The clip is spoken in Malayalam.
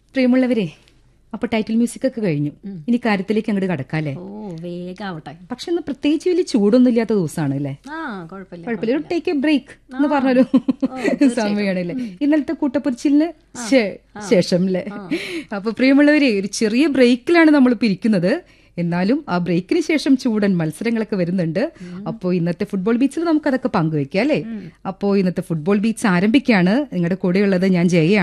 പ്രിയമുള്ളവരെ, അപ്പൊ ടൈറ്റിൽ മ്യൂസിക് ഒക്കെ കഴിഞ്ഞു. ഇനി കാര്യത്തിലേക്ക് അങ്ങോട്ട് കടക്കാല്ലേ? ഓ വേഗാവട്ടെ. പക്ഷെ ഇന്ന് പ്രത്യേകിച്ച് വലിയ ചൂടൊന്നും ഇല്ലാത്ത ദിവസമാണ് അല്ലേ? കുഴപ്പമില്ല, ഒരു ടേക്ക് എ ബ്രേക്ക് എന്ന് പറഞ്ഞൊരു സമയമാണല്ലേ ഇന്നലത്തെ കൂട്ടപ്പൊരിച്ചിലിന് ശേഷം അല്ലേ? അപ്പൊ പ്രിയമുള്ളവരെ, ഒരു ചെറിയ ബ്രേക്കിലാണ് നമ്മളിപ്പോ ഇരിക്കുന്നത്. എന്നാലും ആ ബ്രേക്കിന് ശേഷം ചൂടൻ മത്സരങ്ങളൊക്കെ വരുന്നുണ്ട്. അപ്പോൾ ഇന്നത്തെ ഫുട്ബോൾ ബീച്ചിൽ നമുക്ക് അതൊക്കെ പങ്കുവെക്കാം അല്ലേ? അപ്പോൾ ഇന്നത്തെ ഫുട്ബോൾ ബീച്ച് ആരംഭിക്കുകയാണ്. നിങ്ങളുടെ കൂടെയുള്ളത് ഞാൻ ജയ.